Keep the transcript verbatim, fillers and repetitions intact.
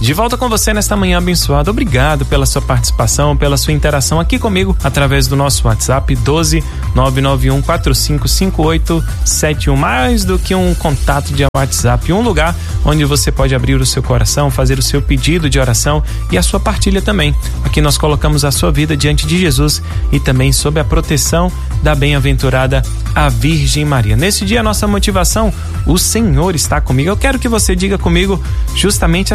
De volta com você nesta manhã abençoada. Obrigado pela sua participação, pela sua interação aqui comigo através do nosso WhatsApp doze nove nove um quatro cinco cinco oito sete um. Mais do que um contato de WhatsApp, um lugar onde você pode abrir o seu coração, fazer o seu pedido de oração e a sua partilha também. Aqui nós colocamos a sua vida diante de Jesus e também sob a proteção da bem-aventurada a Virgem Maria. Nesse dia, a nossa motivação, o Senhor está comigo. Eu quero que você diga comigo justamente